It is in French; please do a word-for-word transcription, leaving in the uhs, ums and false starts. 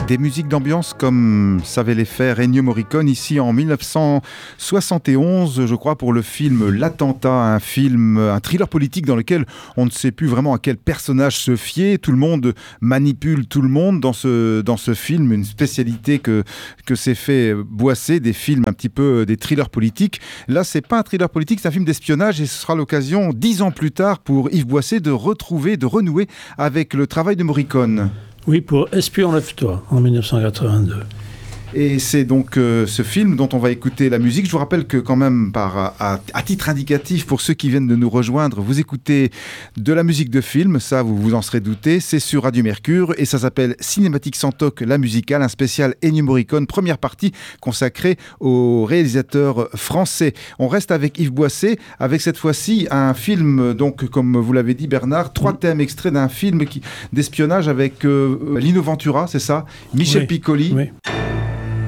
Des musiques d'ambiance comme savait les faire Ennio Morricone ici en mille neuf cent soixante et onze, je crois, pour le film L'Attentat, un film, un thriller politique dans lequel on ne sait plus vraiment à quel personnage se fier. Tout le monde manipule tout le monde dans ce, dans ce film, une spécialité que, que s'est fait Boisset, des films un petit peu, des thrillers politiques. Là, c'est pas un thriller politique, c'est un film d'espionnage et ce sera l'occasion, dix ans plus tard, pour Yves Boisset de retrouver, de renouer avec le travail de Morricone. Oui, pour Espion, lève-toi, en mille neuf cent quatre-vingt-deux. Et c'est donc euh, ce film dont on va écouter la musique. Je vous rappelle que quand même, par, à, à titre indicatif, pour ceux qui viennent de nous rejoindre, vous écoutez de la musique de film, ça vous vous en serez douté, c'est sur Radio Mercure et ça s'appelle Cinématique sans toc, la musicale, un spécial Ennio Morricone, première partie consacrée au réalisateur français. On reste avec Yves Boisset, avec cette fois-ci un film, donc comme vous l'avez dit Bernard, trois oui. thèmes extraits d'un film qui, d'espionnage avec euh, Lino Ventura, c'est ça, Michel oui. Piccoli. Oui.